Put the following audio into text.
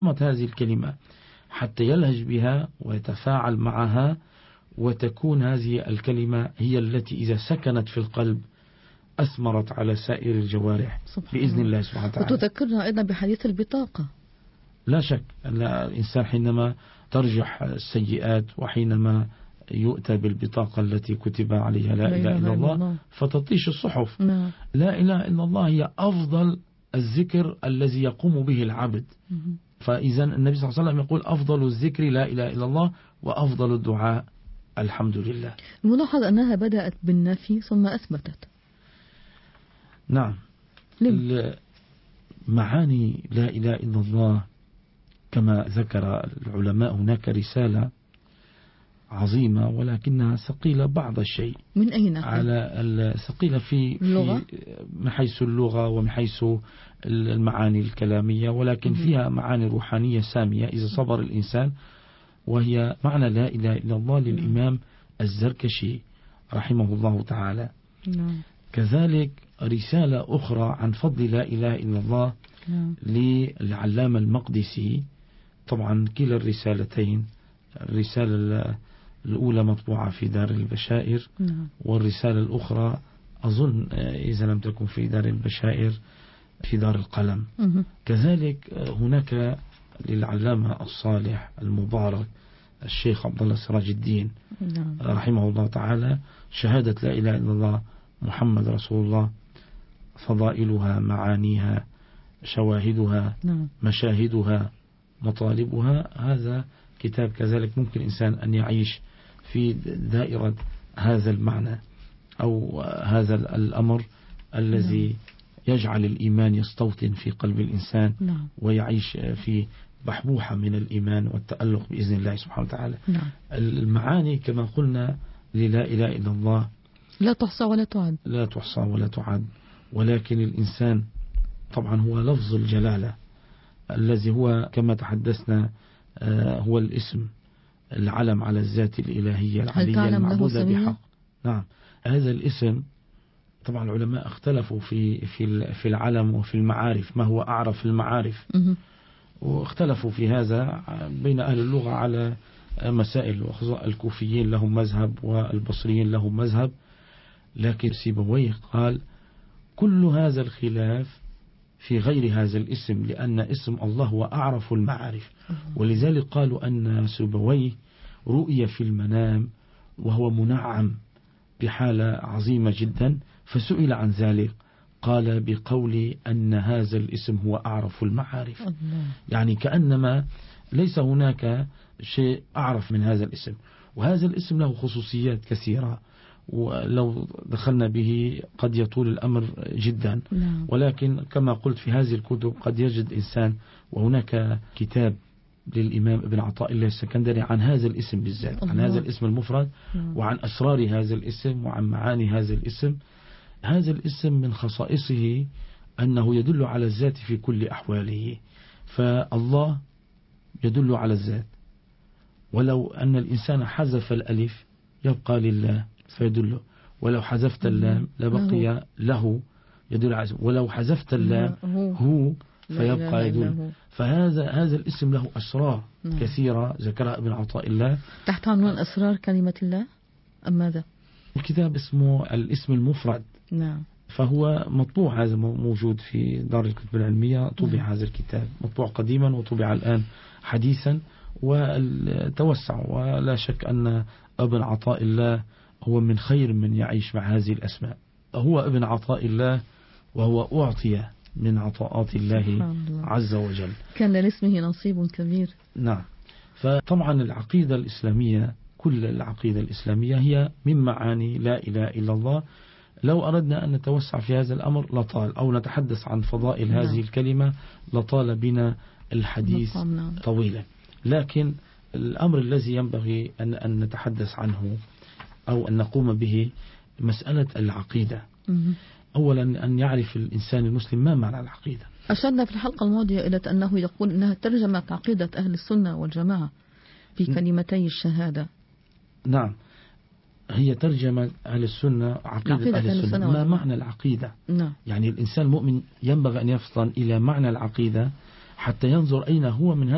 هذه الكلمة حتى يلهج بها ويتفاعل معها، وتكون هذه الكلمة هي التي إذا سكنت في القلب أثمرت على سائر الجوارح بإذن الله سبحانه وتعالى. وتذكرنا أيضا بحديث البطاقة. لا شك أن الإنسان حينما ترجح السيئات وحينما يؤتى بالبطاقة التي كتب عليها لا إله إلا الله فتطيش الصحف. لا إله إلا الله هي أفضل الذكر الذي يقوم به العبد. فإذا النبي صلى الله عليه وسلم يقول أفضل الذكر لا إله إلا الله، وأفضل الدعاء الحمد لله. الملاحظ أنها بدأت بالنفي ثم أثبتت. نعم. معاني لا إله إلا الله كما ذكر العلماء هناك رسالة عظيمة ولكنها ثقيلة بعض الشيء. من أين؟ على ثقيلة في من حيث اللغة ومن حيث المعاني الكلامية، ولكن فيها معاني روحانية سامية إذا صبر الإنسان، وهي معنى لا إله إلا الله للإمام الزركشي رحمه الله تعالى. كذلك رسالة أخرى عن فضل لا إله إلا الله للعلامة المقدسي. طبعا كلا الرسالتين، الرسالة الأولى مطبوعة في دار البشائر، والرسالة الأخرى أظن إذا لم تكن في دار البشائر في دار القلم. كذلك هناك للعلامة الصالح المبارك الشيخ عبد الله سراج الدين رحمه الله تعالى شهادة لا إله إلا الله محمد رسول الله، فضائلها، معانيها، شواهدها، مشاهدها، مطالبها. هذا كتاب كذلك ممكن الإنسان أن يعيش في دائرة هذا المعنى أو هذا الأمر الذي يجعل الإيمان يستوطن في قلب الإنسان ويعيش في بحبوحة من الإيمان والتألق بإذن الله سبحانه وتعالى. المعاني كما قلنا للا إله إلا الله لا تحصى ولا تعد، لا تحصى ولا تعد، ولكن الإنسان طبعا هو لفظ الجلالة الذي هو كما تحدثنا هو الاسم العلم على الذات الإلهية العلية المعبودة بحق. نعم. هذا الاسم طبعا العلماء اختلفوا في العلم وفي المعارف، ما هو أعرف المعارف، واختلفوا في هذا بين أهل اللغة على مسائل. الكوفيين لهم مذهب والبصريين لهم مذهب، لكن سيبويه قال كل هذا الخلاف في غير هذا الاسم، لأن اسم الله هو أعرف المعارف. ولذلك قالوا أن سيبويه رؤية في المنام وهو منعم بحالة عظيمة جدا، فسئل عن ذلك قال بقول أن هذا الاسم هو أعرف المعارف. يعني كأنما ليس هناك شيء أعرف من هذا الاسم، وهذا الاسم له خصوصيات كثيرة ولو دخلنا به قد يطول الأمر جدا. ولكن كما قلت في هذه الكتب قد يجد إنسان، وهناك كتاب للإمام ابن عطاء الله السكندري عن هذا الاسم بالذات، عن هذا الاسم المفرد وعن أسرار هذا الاسم وعن معاني هذا الاسم. هذا الاسم من خصائصه أنه يدل على الذات في كل أحواله، فالله يدل على الذات، ولو أن الإنسان حذف الألف يبقى لله فيدله، ولو حذفت اللام لبقي له يدل على، ولو حذفت اللام هو فيبقى يدل. فهذا الاسم له أسرار كثيرة ذكرها ابن عطاء الله تحت عنوان أسرار كلمة الله أم ماذا؟ الكتاب اسمه الاسم المفرد. فهو مطبوع، هذا موجود في دار الكتب العلمية، طبع هذا الكتاب مطبوع قديما وطبع الآن حديثا وتوسع. ولا شك أن ابن عطاء الله هو من خير من يعيش مع هذه الأسماء. هو ابن عطاء الله وهو أعطي من عطاءات الله عز وجل، كان لاسمه نصيب كبير. نعم. فطبعا العقيدة الإسلامية، كل العقيدة الإسلامية هي من معاني لا إله إلا الله. لو أردنا أن نتوسع في هذا الأمر لطال، أو نتحدث عن فضائل هذه الكلمة لطال بنا الحديث طويلا. لكن الأمر الذي ينبغي أن نتحدث عنه أو أن نقوم به مسألة العقيدة. أولا أن يعرف الإنسان المسلم ما معنى العقيدة. أشرنا في الحلقة الماضية إلى أنه يقول أنها ترجمت عقيدة أهل السنة والجماعة في كلمتي الشهادة. نعم، هي ترجمة أهل السنة عقيدة أهل السنة. ما معنى العقيدة؟ يعني الإنسان المؤمن ينبغي أن يفطن إلى معنى العقيدة حتى ينظر أين هو من هذا